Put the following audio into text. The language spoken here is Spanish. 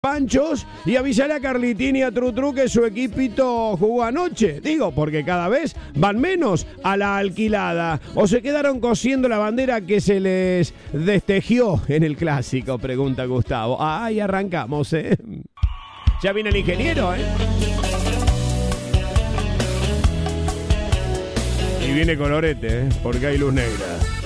Panchos y avísale a Carlitín y a Trutru que su equipito jugó anoche. Digo, porque cada vez van menos a la alquilada. ¿O se quedaron cosiendo la bandera que se les destejió en el clásico? Pregunta Gustavo. Ay, arrancamos, ¿eh? Ya viene el ingeniero, ¿eh? Y viene colorete, ¿eh? Porque hay luz negra.